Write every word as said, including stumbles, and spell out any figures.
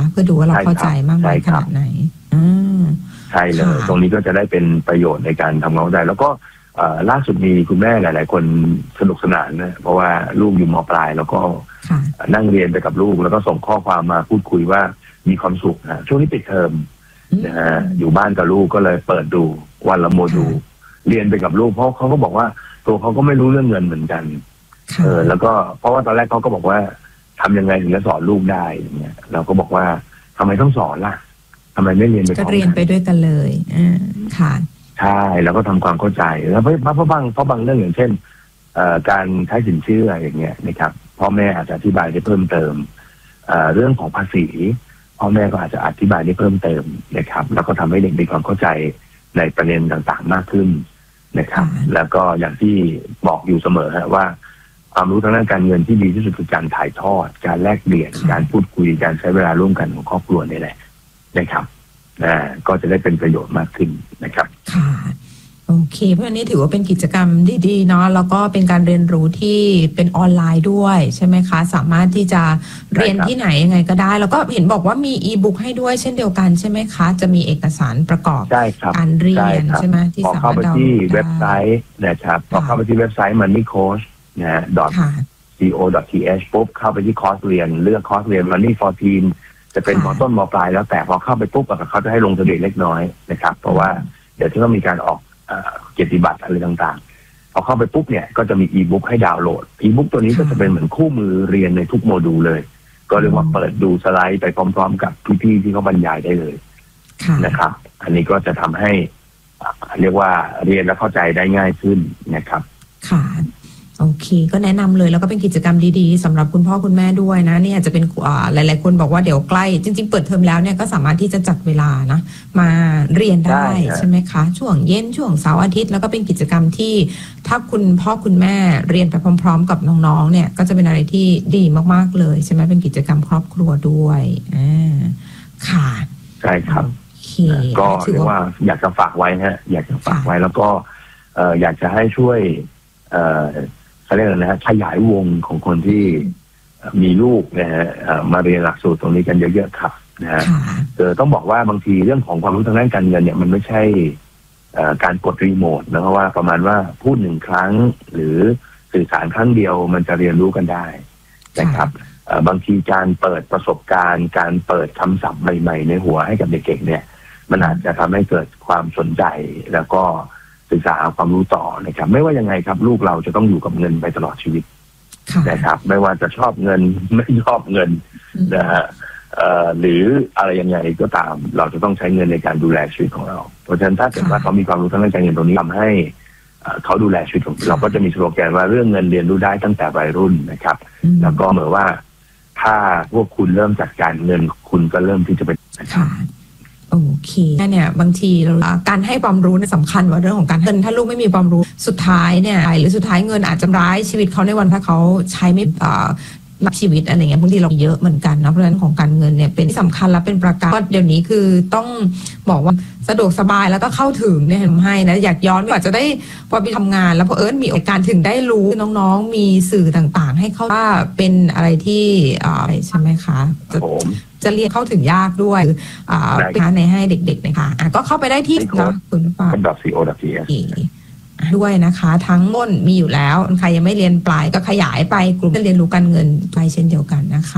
เพื่อดูว่าเราเข้าใจมากน้อยขนาดไหนอืมใช่เลยตรงนี้ก็จะได้เป็นประโยชน์ในการทำความเข้าใจแล้วก็ล่าสุดมีคุณแม่หลายๆคนสนุกสนานนะเพราะว่าลูกอยู่ม.ปลายแล้วก็นั่งเรียนไปกับลูกแล้วก็ส่งข้อความมาพูดคุยว่ามีความสุขนะช่วงนี้ปิดเทอมนะฮะอยู่บ้านกับลูกก็เลยเปิดดูวันละโมดูลเรียนไปกับลูกเพราะเขาก็บอกว่าตัวเขาก็ไม่รู้เรื่องเงินเหมือนกันเออแล้วก็เพราะว่าตอนแรกเขาก็บอกว่าทำยังไงถึงจะสอนลูกได้อย่างเงี้ยเราก็บอกว่าทำไมต้องสอนล่ะทำไมไม่เรียนไปพร้อมกันก็เรียนไปด้วยกันเลยอ่าค่ะใช่แล้วก็ทำความเข้าใจแล้วเพราะเพราะบางเพราะบางเรื่องอย่างเช่นการใช้สินเชื่ออย่างเงี้ยนะครับพ่อแม่อาจจะอธิบายได้เพิ่มเติมเรื่องของภาษีพ่อแม่ก็อาจจะอธิบายได้เพิ่มเติมนะครับแล้วก็ทำให้เด็กมีความเข้าใจในประเด็นต่างๆมากขึ้นนะครับแล้วก็อย่างที่บอกอยู่เสมอฮะว่าความรู้ทางด้านการเงินที่ดีที่สุดคือการถ่ายทอดการแลกเปลี่ยนการพูดคุยการใช้เวลาร่วมกันของครอบครัวนี่แหละนะครับอ่าก็จะได้เป็นประโยชน์มากขึ้นนะครับค่ะโอเคเพราะอันนี้ถือว่าเป็นกิจกรรมดีๆเนาะแล้วก็เป็นการเรียนรู้ที่เป็นออนไลน์ด้วยใช่ไหมคะสามารถที่จะเรียนที่ไหนยังไงก็ได้แล้วก็เห็นบอกว่ามีอีบุ๊กให้ด้วยเช่นเดียวกันใช่ไหมคะจะมีเอกสารประกอบการเรียนใช่ไหมที่สามารถดาวน์โหลดได้เข้าไปที่เว็บไซต์นะครับพอเข้าไปที่เว็บไซต์ money coach นะ .co.th ปุ๊บเข้าไปที่คอร์สเรียนเลือกคอร์สเรียน money for teen จะเป็นม.ต้นม.ปลายแล้วแต่พอเข้าไปปุ๊บเขาจะให้ลงทะเบียนเล็กน้อยนะครับเพราะว่าเดี๋ยวจะต้องมีการออกเกียรติบัตรอะไรต่างๆพอเข้าไปปุ๊บเนี่ยก็จะมีอีบุ๊กให้ดาวน์โหลดอีบุ๊กตัวนี้ก็จะเป็นเหมือนคู่มือเรียนในทุกโมดูลเลยก็เรียกว่าเปิดดูสไลด์ไปพร้อมๆกับพี่ๆที่เขาบรรยายได้เลยนะครับอันนี้ก็จะทำให้เรียกว่าเรียนและเข้าใจได้ง่ายขึ้นนะครับค่ะโอเคก็แนะนำเลยแล้วก็เป็นกิจกรรมดีๆสำหรับคุณพ่อคุณแม่ด้วยนะนี่อาจจะเป็นหลายๆคนบอกว่าเดี๋ยวใกล้จริงๆเปิดเทอมแล้วเนี่ยก็สามารถที่จะจัดเวลานะมาเรียนได้ใช่ไหมคะช่วงเย็นช่วงเสาร์อาทิตย์แล้วก็เป็นกิจกรรมที่ถ้าคุณพ่อคุณแม่เรียนไปพร้อมๆกับน้องๆเนี่ยก็จะเป็นอะไรที่ดีมากๆเลยใช่ไหมเป็นกิจกรรมครอบครัวด้วยอ่าค่ะใช่ครับก็เรียกว่าอยากจะฝากไว้ฮะอยากจะฝากไว้แล้วก็อยากจะให้ช่วยเขาเรียกอะไรนะฮะขยายวงของคนที่มีลูกนะฮะมาเรียนหลักสูตรตรงนี้กันเยอะๆครับนะฮะเออต้องบอกว่าบางทีเรื่องของความรู้ทางด้านการเงินเนี่ยมันไม่ใช่การกดรีโมทนะเพราะว่าประมาณว่าพูดหนึ่งครั้งหรือสื่อสารครั้งเดียวมันจะเรียนรู้กันได้นะครับบางทีการเปิดประสบการณ์การเปิดคำศัพท์ใหม่ๆในหัวให้กับเด็กๆเนี่ยมันอาจจะทำให้เกิดความสนใจแล้วก็ศึกษาความรู้ต่อนะครับไม่ว่ายังไงครับลูกเราจะต้องอยู่กับเงินไปตลอดชีวิตนะครับไม่ว่าจะชอบเงินไม่ชอบเงินนะฮะหรืออะไรยังไงก็ตามเราจะต้องใช้เงินในการดูแลชีวิตของเราเพราะฉะนั้นถ้าเกิดว่าเขามีความรู้ทางด้านการเงินตรงนี้ทำให้เขาดูแลชีวิตของเราก็จะมีสโลแกนว่าเรื่องเงินเรียนรู้ได้ตั้งแต่วัยรุ่นนะครับแล้วก็เหมือนว่าถ้าพวกคุณเริ่มจัดการเงินคุณก็เริ่มที่จะเป็นโอเคเนี่ยบางทีการให้ความรู้เนี่ยสำคัญว่าเรื่องของการเงินถ้าลูกไม่มีความรู้สุดท้ายเนี่ยหรือสุดท้ายเงินอาจจะร้ายชีวิตเขาในวันถ้าเขาใช้ไม่นับชีวิตอะไรเงี้ยบางทีเราเยอะเหมือนกันนะเพราะฉะนั้นของการเงินเนี่ยเป็นสำคัญและเป็นประการก็เดี๋ยวนี้คือต้องบอกว่าสะดวกสบายแล้วก็เข้าถึงเนี่ยทำให้นะอยากย้อนกว่าจะได้พอไปทำงานแล้วพอเอิญมีโอกาสถึงได้รู้น้องๆมีสื่อต่างๆให้เขาว่าเป็นอะไรที่ใช่ไหมคะจะเรียนเข้าถึงยากด้วยนะคะในให้เด็กๆนะคะก็เข้าไปได้ที่นะคุณป้าด้วยนะคะทั้งหมดมีอยู่แล้วใครยังไม่เรียนปลายก็ขยายไปกลุ่มเรียนรู้การเงินไปเช่นเดียวกันนะคะ